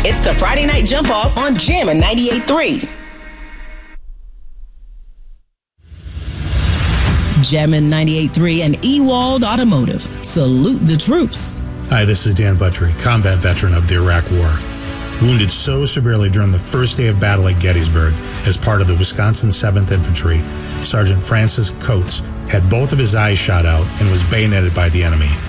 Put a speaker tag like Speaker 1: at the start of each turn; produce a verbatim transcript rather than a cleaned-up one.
Speaker 1: It's the Friday Night Jump Off on Jammin' ninety-eight point three. Jammin' ninety-eight point three and Ewald Automotive. Salute the troops.
Speaker 2: Hi, this is Dan Buttrey, combat veteran of the Iraq War. Wounded so severely during the first day of battle at Gettysburg as part of the Wisconsin seventh Infantry, Sergeant Francis Coates had both of his eyes shot out and was bayoneted by the enemy.